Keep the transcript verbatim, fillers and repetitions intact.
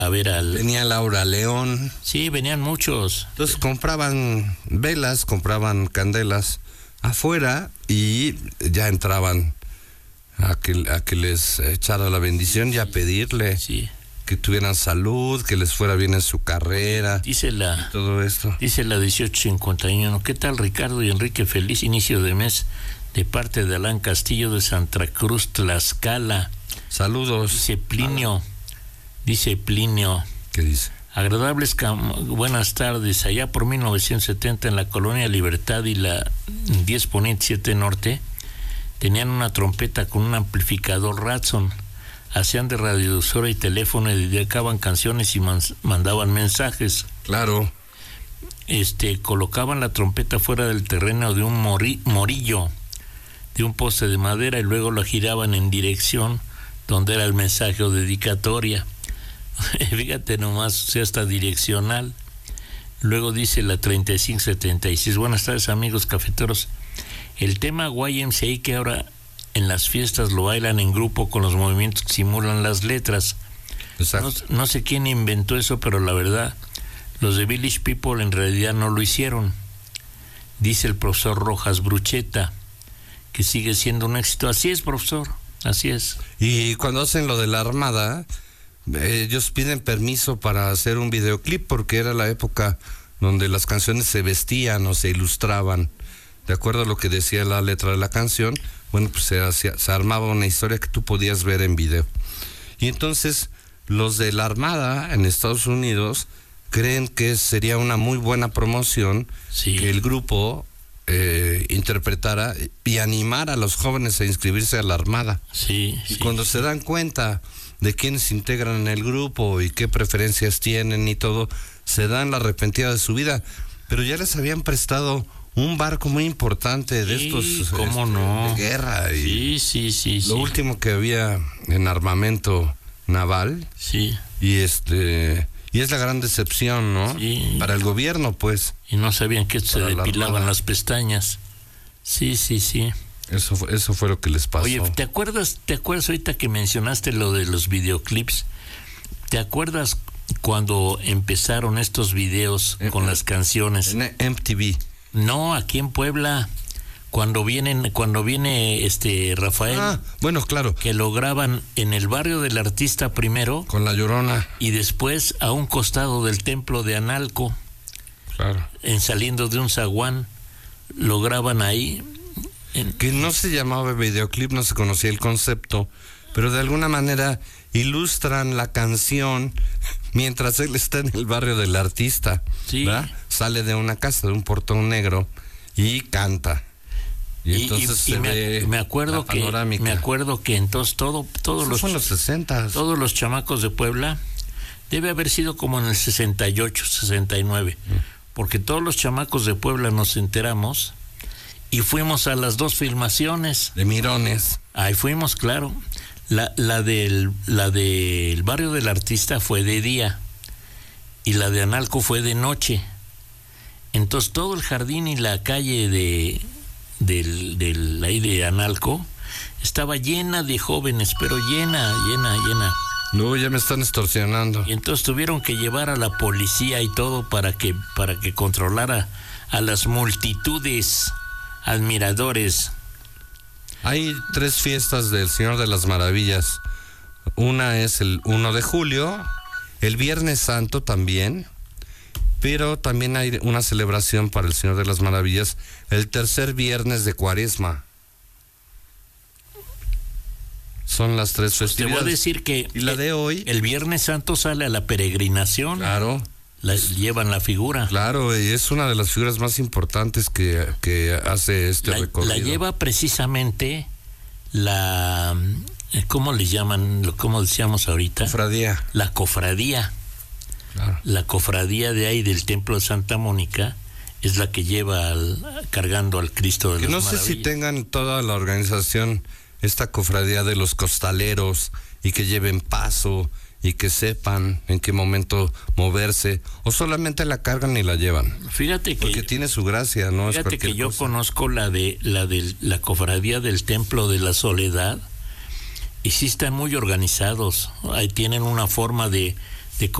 a ver al... Venía Laura León. Sí, venían muchos. Entonces compraban velas, compraban candelas afuera y ya entraban a que, a que les echara la bendición y a pedirle Sí. que tuvieran salud, que les fuera bien en su carrera. Dice la... Todo esto. Dice la dieciocho cincuenta y uno, ¿qué tal Ricardo y Enrique? Feliz inicio de mes de parte de Alán Castillo de Santa Cruz, Tlaxcala. Saludos. Dice Plinio, dice Plinio. ¿Qué dice? Agradables cam- buenas tardes. Allá por mil novecientos setenta en la colonia Libertad y la diez Poniente siete Norte tenían una trompeta con un amplificador Ratson. Hacían de radiodifusora y teléfono y dedicaban canciones y man- mandaban mensajes. Claro. Este, colocaban la trompeta fuera del terreno de un mori- morillo, de un poste de madera, y luego la giraban en dirección donde era el mensaje o dedicatoria. Fíjate nomás, o sea, hasta direccional. Luego dice la treinta y cinco setenta y seis, buenas tardes amigos cafeteros. El tema Y M C A que ahora en las fiestas lo bailan en grupo con los movimientos que simulan las letras. No, no sé quién inventó eso, pero la verdad, los de Village People en realidad no lo hicieron. Dice el profesor Rojas Brucheta, que sigue siendo un éxito. Así es, profesor, así es. Y cuando hacen lo de la Armada, ellos piden permiso para hacer un videoclip, porque era la época donde las canciones se vestían o se ilustraban de acuerdo a lo que decía la letra de la canción. Bueno, pues se, hacía, se armaba una historia que tú podías ver en video. Y entonces los de la Armada en Estados Unidos creen que sería una muy buena promoción, sí, que el grupo eh, interpretara y animara a los jóvenes a inscribirse a la Armada. Sí, y sí, cuando sí. se dan cuenta de quiénes se integran en el grupo y qué preferencias tienen y todo, se dan la arrepentida de su vida. Pero ya les habían prestado un barco muy importante de Sí, estos ¿cómo este, no? de guerra. Y Sí, sí, sí. lo sí. último que había en armamento naval. Sí. Y este y es la gran decepción, ¿no? Sí. Para el gobierno, pues. Y no sabían que se Para la depilaban Armada. las pestañas. Sí, sí, sí. Eso fue, eso fue lo que les pasó. Oye, ¿te acuerdas, te acuerdas ahorita que mencionaste lo de los videoclips? ¿Te acuerdas cuando empezaron estos videos En- con las canciones? En M T V. No, aquí en Puebla, cuando vienen, cuando viene este Rafael, Ah, bueno, claro. que lo graban en el barrio del artista primero Con La Llorona. y después a un costado del templo de Analco, Claro. en saliendo de un zaguán, lo graban ahí. En, Que no se llamaba videoclip, no se conocía el concepto, pero de alguna manera ilustran la canción mientras él está en el barrio del artista. Sí. ¿Verdad? Sale de una casa, de un portón negro, y canta. Y, y, entonces y- y se me, ve me acuerdo la que panorámica. me acuerdo que entonces todo todos Eso los fue en los sesentas. todos los chamacos de Puebla, debe haber sido como en el sesenta y ocho, sesenta y nueve, mm. porque todos los chamacos de Puebla nos enteramos y fuimos a las dos filmaciones de Mirones. Ahí fuimos, claro. La, la del la del barrio del artista fue de día y la de Analco fue de noche. Entonces todo el jardín y la calle de del, del ahí de Analco estaba llena de jóvenes, pero llena, llena, llena. No, ya me están extorsionando. Y entonces tuvieron que llevar a la policía y todo para que para que controlara a las multitudes admiradores. Hay tres fiestas del Señor de las Maravillas. Una es el uno de julio, el Viernes Santo también, pero también hay una celebración para el Señor de las Maravillas el tercer viernes de Cuaresma. Son las tres Pues te festividades. voy a decir que y la de hoy, el Viernes Santo sale a la peregrinación. claro, La, llevan la figura. claro, y es una de las figuras más importantes que, que hace este La, recorrido. la lleva precisamente la, ¿cómo le llaman? ¿Cómo decíamos ahorita? Cofradía. La cofradía. Claro. La cofradía de ahí del Templo de Santa Mónica es la que lleva al, cargando al Cristo de Que las no sé si Maravillas. tengan toda la organización esta cofradía de los costaleros y que lleven paso y que sepan en qué momento moverse, o solamente la cargan y la llevan. Fíjate que Porque tiene su gracia, no es Fíjate cualquier que yo cosa. conozco la de la de la cofradía del Templo de la Soledad y sí están muy organizados. Ahí tienen una forma de